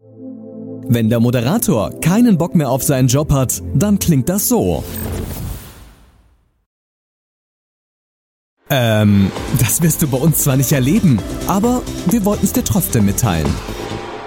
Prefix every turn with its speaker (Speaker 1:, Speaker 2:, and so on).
Speaker 1: Wenn der Moderator keinen Bock mehr auf seinen Job hat, dann klingt das so. Das wirst du bei uns zwar nicht erleben, aber wir wollten es dir trotzdem mitteilen.